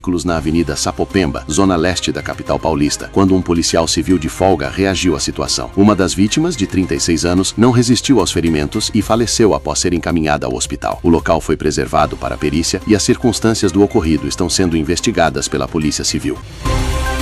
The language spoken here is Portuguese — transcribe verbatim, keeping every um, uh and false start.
na Avenida Sapopemba, zona leste da capital paulista, quando um policial civil de folga reagiu à situação. Uma das vítimas, de trinta e seis anos, não resistiu aos ferimentos e faleceu após ser encaminhada ao hospital. O local foi preservado para a perícia e as circunstâncias do ocorrido estão sendo investigadas pela Polícia Civil.